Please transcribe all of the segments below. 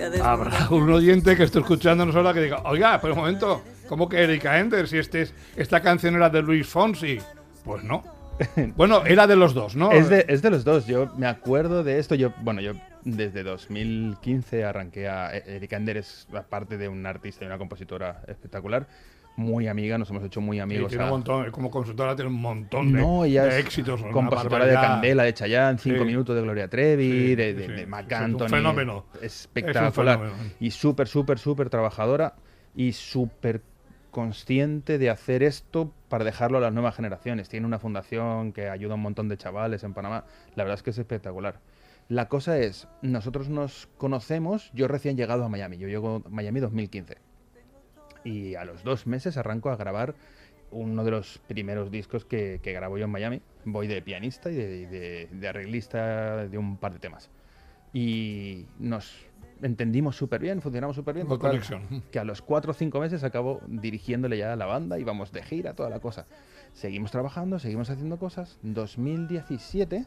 Habrá un oyente que esté escuchándonos ahora que diga, oiga, pero un momento, ¿cómo que Erika Ender? Si esta canción era de Luis Fonsi. Pues no. Bueno, era de los dos, ¿no? Es de los dos. Yo me acuerdo de esto. Yo desde 2015 arranqué a... Erika Ender es, aparte de una artista y una compositora espectacular, muy amiga, nos hemos hecho muy amigos. Tiene un montón, como consultora tiene un montón ella de es éxitos. Compositora de Candela, de Chayanne, 5 Sí. minutos de Gloria Trevi, Sí, de Marc Anthony. Es un fenómeno. Espectacular. Es un fenómeno. Y súper trabajadora y súper consciente de hacer esto para dejarlo a las nuevas generaciones. Tiene una fundación que ayuda a un montón de chavales en Panamá. La verdad es que es espectacular. La cosa es, nosotros nos conocemos, yo recién llegado a Miami. Yo llego a Miami 2015. Y a los 2 meses arranco a grabar uno de los primeros discos que grabo yo en Miami. Voy de pianista y de arreglista de un par de temas. Y nos entendimos súper bien, funcionamos súper bien. Total, conexión. Que a los 4 o 5 meses acabo dirigiéndole ya a la banda y vamos de gira, toda la cosa. Seguimos trabajando, seguimos haciendo cosas. 2017,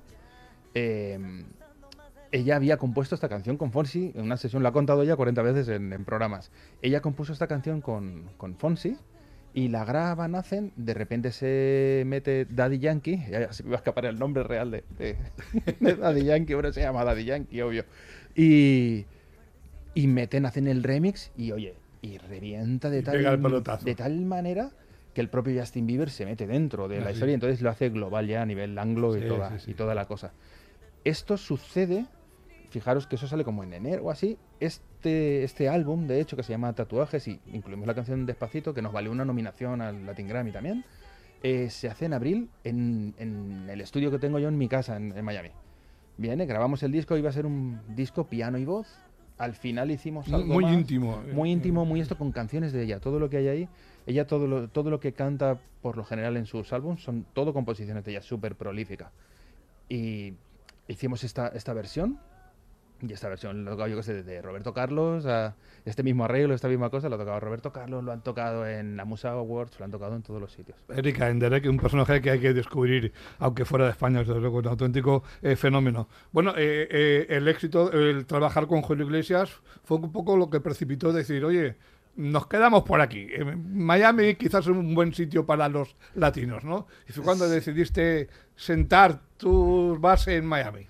ella había compuesto esta canción con Fonsi en una sesión, la ha contado ya 40 veces en programas. Ella compuso esta canción con Fonsi y la graban, hacen, de repente se mete Daddy Yankee, ya se me va a escapar el nombre real de Daddy Yankee, pero se llama Daddy Yankee, obvio. Y hacen el remix y oye, y revienta de tal manera que el propio Justin Bieber se mete dentro de la historia y entonces lo hace global ya a nivel anglo y toda la cosa. Esto sucede, fijaros que eso sale como en enero o así, este álbum de hecho que se llama Tatuajes y incluimos la canción Despacito que nos valió una nominación al Latin Grammy también, se hace en abril en el estudio que tengo yo en mi casa en Miami. Grabamos el disco, iba a ser un disco piano y voz. Al final hicimos algo muy más, íntimo. muy íntimo, muy esto con canciones de ella. Todo lo que hay ahí, ella todo lo que canta por lo general en sus álbumes son todo composiciones de ella, súper prolífica. Y hicimos esta versión. Y esta versión lo tocaba yo que sé, de Roberto Carlos, a este mismo arreglo, esta misma cosa, lo ha tocado Roberto Carlos, lo han tocado en la Musa Awards, lo han tocado en todos los sitios. Erika Ender, que un personaje que hay que descubrir, aunque fuera de España, es desde luego un auténtico fenómeno. Bueno, el éxito, el trabajar con Julio Iglesias fue un poco lo que precipitó decir, oye, nos quedamos por aquí. Miami quizás es un buen sitio para los latinos, ¿no? Y fue cuando decidiste sentar tu base en Miami.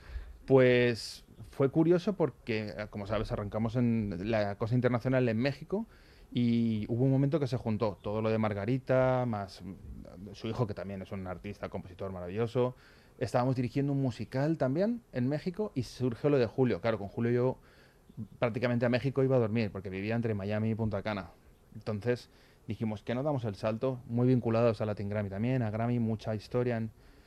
Pues fue curioso porque, como sabes, arrancamos en la cosa internacional en México y hubo un momento que se juntó todo lo de Margarita, más su hijo, que también es un artista, compositor maravilloso. Estábamos dirigiendo un musical también en México y surgió lo de Julio. Claro, con Julio yo prácticamente a México iba a dormir porque vivía entre Miami y Punta Cana. Entonces dijimos que no damos el salto, muy vinculados a Latin Grammy también, a Grammy, mucha historia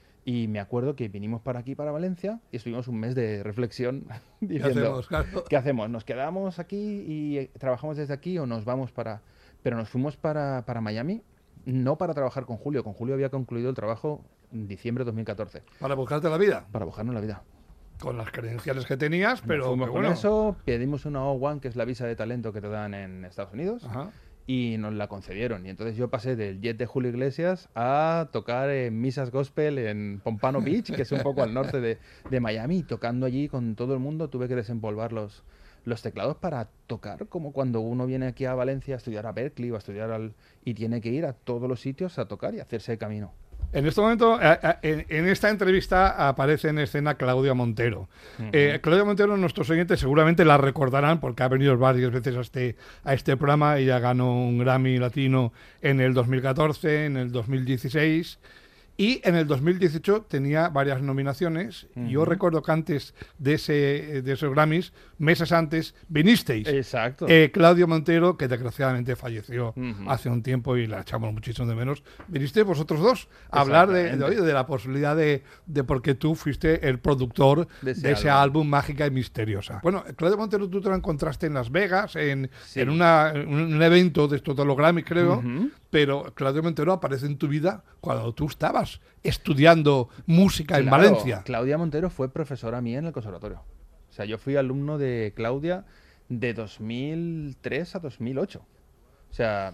y me acuerdo que vinimos para aquí, para Valencia, y estuvimos un mes de reflexión diciendo, ¿qué hacemos? ¿Nos quedamos aquí y trabajamos desde aquí o nos vamos para...? Pero nos fuimos para Miami, no para trabajar con Julio. Con Julio había concluido el trabajo en diciembre de 2014. ¿Para buscarte la vida? Para buscarnos la vida. Con las credenciales que tenías, pero... Nos fuimos con eso, pedimos una O1, que es la visa de talento que te dan en Estados Unidos. Ajá. Y nos la concedieron. Y entonces yo pasé del jet de Julio Iglesias a tocar en misas gospel en Pompano Beach, que es un poco al norte de Miami. Tocando allí con todo el mundo, tuve que desempolvar los teclados para tocar, como cuando uno viene aquí a Valencia a estudiar a Berkeley o a estudiar y tiene que ir a todos los sitios a tocar y hacerse el camino. En este momento, en esta entrevista aparece en escena Claudia Montero. Claudia Montero, nuestros oyentes seguramente la recordarán porque ha venido varias veces a este programa. Ella ganó un Grammy Latino en el 2014, en el 2016 y en el 2018 tenía varias nominaciones. Yo recuerdo que antes de esos Grammys, meses antes, vinisteis. Exacto. Claudio Montero, que desgraciadamente falleció hace un tiempo y la echamos muchísimo de menos. Vinisteis vosotros dos a hablar de la posibilidad de porque tú fuiste el productor de ese álbum Mágica y Misteriosa. Bueno, Claudio Montero tú te lo encontraste en Las Vegas, en un evento de estos de los Grammys, creo, pero Claudio Montero aparece en tu vida cuando tú estabas estudiando música en Valencia. Claudia Montero fue profesora mía en el conservatorio. O sea, yo fui alumno de Claudia de 2003 a 2008. O sea,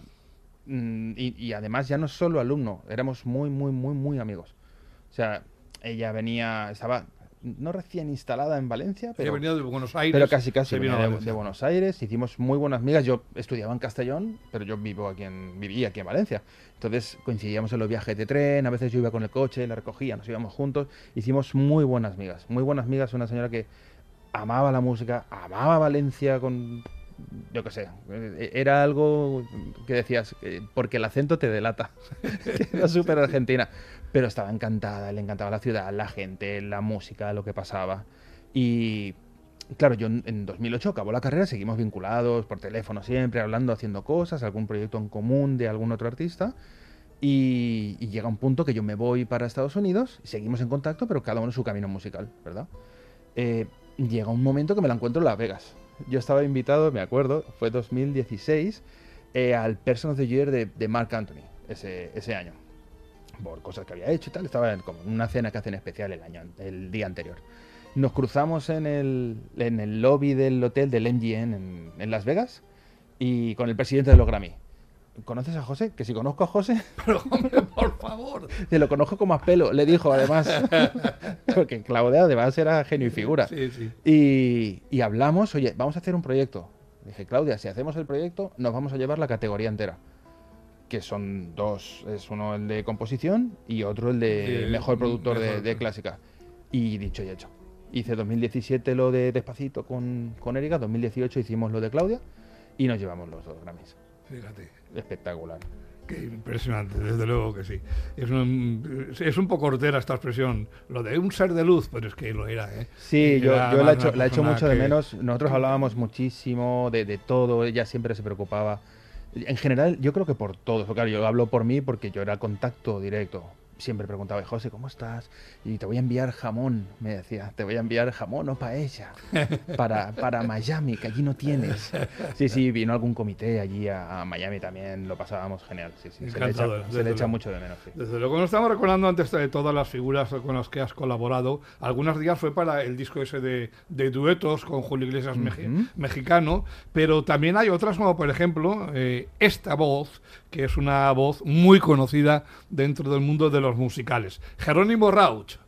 y además ya no solo alumno, éramos muy amigos. O sea, ella venía, no recién instalada en Valencia, pero venía de Buenos Aires. Pero casi venía de Buenos Aires. Hicimos muy buenas amigas. Yo estudiaba en Castellón, pero yo vivía aquí en Valencia. Entonces coincidíamos en los viajes de tren, a veces yo iba con el coche, la recogía, nos íbamos juntos. Hicimos muy buenas migas. Muy buenas migas, una señora que amaba la música, amaba Valencia con... Yo qué sé, era algo que decías, porque el acento te delata. Era súper argentina. Pero estaba encantada, le encantaba la ciudad, la gente, la música, lo que pasaba. Y claro, yo en 2008 acabó la carrera, seguimos vinculados por teléfono siempre, hablando, haciendo cosas, algún proyecto en común de algún otro artista. Y llega un punto que yo me voy para Estados Unidos, seguimos en contacto, pero cada uno su camino musical, ¿verdad? Llega un momento que me la encuentro en Las Vegas. Yo estaba invitado, me acuerdo, fue 2016, al Person of the Year de Marc Anthony, ese año. Por cosas que había hecho y tal, estaba como en una cena que hacen especial el día anterior. Nos cruzamos en el lobby del hotel del MGM en Las Vegas y con el presidente de los Grammy. ¿Conoces a José? Que si conozco a José... Pero hombre, por favor. Te lo conozco como a pelo, le dijo además. Porque Claudia además era genio y figura. Sí, sí. Y hablamos, oye, vamos a hacer un proyecto. Dije, Claudia, si hacemos el proyecto, nos vamos a llevar la categoría entera. Que son dos, es uno el de composición y otro el de mejor productor de clásica. Y dicho y hecho. Hice 2017 lo de Despacito con Erika, 2018 hicimos lo de Claudia y nos llevamos los 2 Grammys. Fíjate. Espectacular. Qué impresionante, desde luego que sí. Es un poco hortera esta expresión, lo de un ser de luz, pero es que lo era, ¿eh? Sí, yo la he hecho mucho de menos. Nosotros hablábamos muchísimo de todo, ella siempre se preocupaba. En general, yo creo que por todo. Claro, yo hablo por mí porque yo era contacto directo. Siempre preguntaba, José, ¿cómo estás? Y te voy a enviar jamón, me decía. Te voy a enviar jamón o paella para Miami, que allí no tienes. Sí, vino algún comité allí a Miami también, lo pasábamos genial. Sí, se le echa mucho de menos. Sí. Desde luego, nos estamos recordando antes de todas las figuras con las que has colaborado. Algunos días fue para el disco ese de duetos con Julio Iglesias mexicano, pero también hay otras como, por ejemplo, esta voz, que es una voz muy conocida dentro del mundo de los musicales. Jerónimo Rauch.